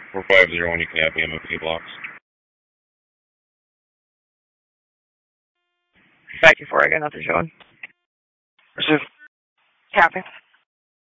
4501, you can have the MFP blocks. 524, I got nothing showing. Receive. Copy.